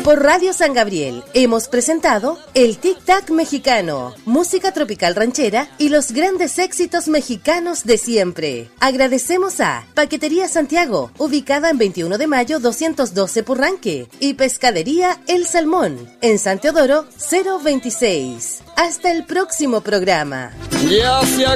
Por Radio San Gabriel hemos presentado el Tic Tac Mexicano, música tropical ranchera y los grandes éxitos mexicanos de siempre. Agradecemos a Paquetería Santiago, ubicada en 21 de mayo 212 Purranque, y Pescadería El Salmón, en San Teodoro 026. Hasta el próximo programa. Ya se